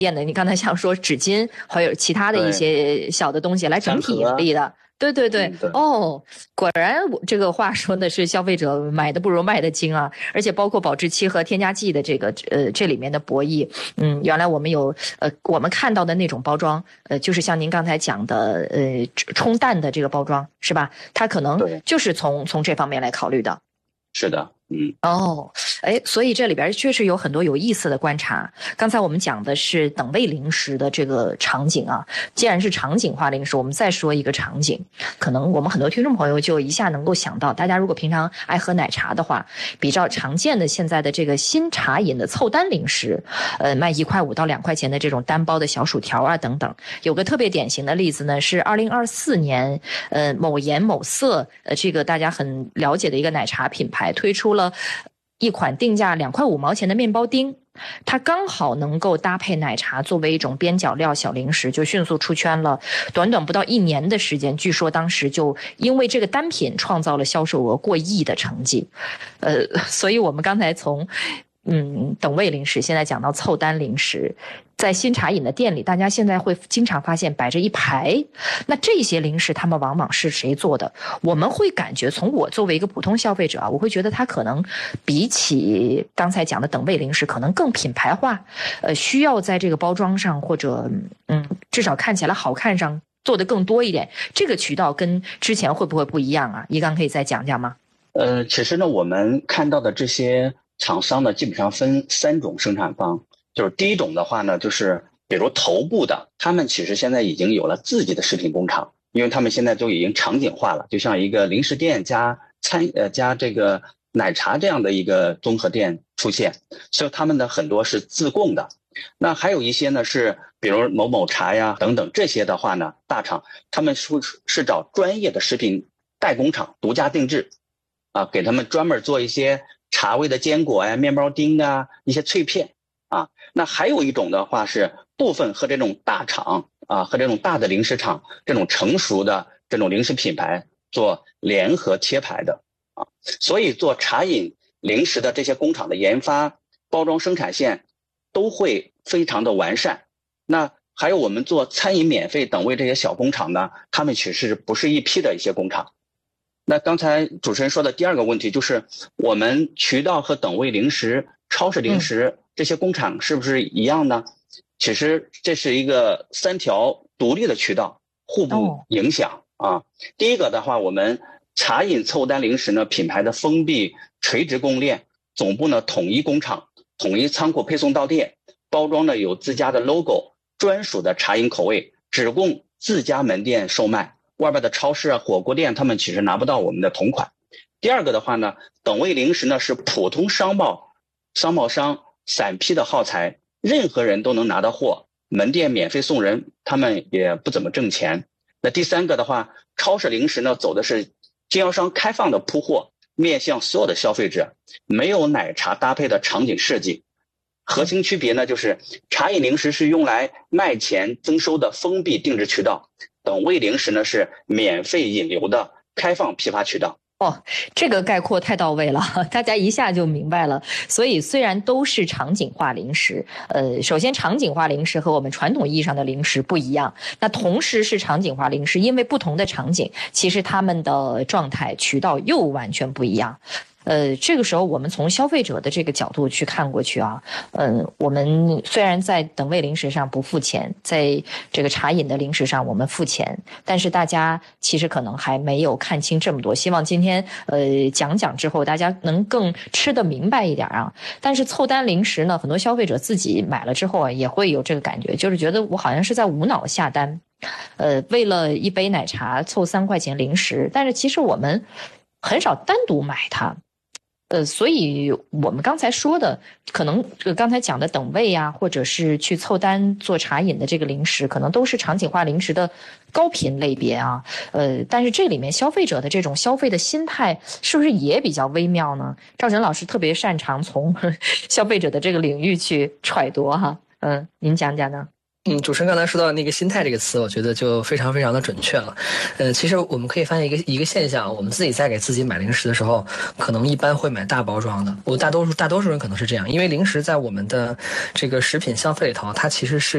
变的，你刚才像说纸巾，还有其他的一些小的东西来整体盈利的。对对对，哦，果然这个话说的是消费者买的不如卖的精啊，而且包括保质期和添加剂的这里面的博弈，原来我们有我们看到的那种包装，就是像您刚才讲的冲淡的这个包装是吧？它可能就是从这方面来考虑的。 是的。 所以这里边确实有很多有意思的观察。刚才我们讲的是等位零食的这个场景啊，既然是场景化零食，我们再说一个场景，可能我们很多听众朋友就一下能够想到，大家如果平常爱喝奶茶的话，比较常见的现在的这个新茶饮的凑单零食，卖1块5到2块钱的这种单包的小薯条啊等等。有个特别典型的例子呢，是2024年，某颜某色，这个大家很了解的一个奶茶品牌推出了一款定价2块5毛钱的面包丁，它刚好能够搭配奶茶作为一种边角料小零食，就迅速出圈了。短短不到1年的时间，据说当时就因为这个单品创造了销售额过亿的成绩。所以我们刚才从等位零食现在讲到凑单零食，在新茶饮的店里，大家现在会经常发现摆着一排。那这些零食他们往往是谁做的？我们会感觉，从我作为一个普通消费者啊，我会觉得它可能比起刚才讲的等位零食可能更品牌化，需要在这个包装上或者至少看起来好看上做得更多一点。这个渠道跟之前会不会不一样啊？一刚可以再讲讲吗？ 其实呢，我们看到的这些厂商呢，基本上分3种生产方。就是第一种的话呢，就是比如头部的，他们其实现在已经有了自己的食品工厂，因为他们现在都已经场景化了，就像一个零食店加这个奶茶这样的一个综合店出现，所以他们的很多是自供的。那还有一些呢是比如某某茶呀等等，这些的话呢，大厂他们是找专业的食品代工厂独家定制啊，给他们专门做一些茶味的坚果呀、面包丁啊、一些脆片啊。那还有一种的话是部分和这种大厂啊，和这种大的零食厂这种成熟的这种零食品牌做联合贴牌的啊。所以做茶饮零食的这些工厂的研发、包装生产线都会非常的完善。那还有我们做餐饮免费等位这些小工厂呢，他们其实不是一批的一些工厂。那刚才主持人说的第二个问题就是我们渠道和等位零食、超市零食这些工厂是不是一样呢？其实这是一个3条独立的渠道，互不影响啊。第一个的话，我们茶饮凑单零食呢，品牌的封闭垂直供应链，总部呢统一工厂、统一仓库配送到店，包装呢有自家的 logo， 专属的茶饮口味，只供自家门店售卖。外边的超市啊、火锅店，他们其实拿不到我们的同款。第二个的话呢，等位零食呢是普通商贸商散批的耗材，任何人都能拿到货，门店免费送人，他们也不怎么挣钱。那第三个的话，超市零食呢走的是经销商开放的铺货，面向所有的消费者，没有奶茶搭配的场景设计。核心区别呢，就是茶饮零食是用来卖钱增收的封闭定制渠道，等位零食呢是免费引流的开放批发渠道。 这个概括太到位了，大家一下就明白了。所以虽然都是场景化零食，首先场景化零食和我们传统意义上的零食不一样，那同时是场景化零食，因为不同的场景，其实他们的状态渠道又完全不一样。这个时候我们从消费者的这个角度去看过去啊，我们虽然在等位零食上不付钱，在这个茶饮的零食上我们付钱，但是大家其实可能还没有看清这么多。希望今天讲之后大家能更吃得明白一点啊。但是凑单零食呢，很多消费者自己买了之后啊，也会有这个感觉，就是觉得我好像是在无脑下单，为了一杯奶茶凑3块钱零食，但是其实我们很少单独买它。所以我们刚才说的，可能刚才讲的等位啊，或者是去凑单做茶饮的这个零食，可能都是场景化零食的高频类别啊。但是这里面消费者的这种消费的心态是不是也比较微妙呢？赵晨老师特别擅长从消费者的这个领域去揣度哈。您讲讲呢？ 主持人刚才说到那个心态这个词，我觉得就非常非常的准确了。其实我们可以发现一个现象，我们自己在给自己买零食的时候，可能一般会买大包装的。大多数人可能是这样，因为零食在我们的这个食品消费里头，它其实是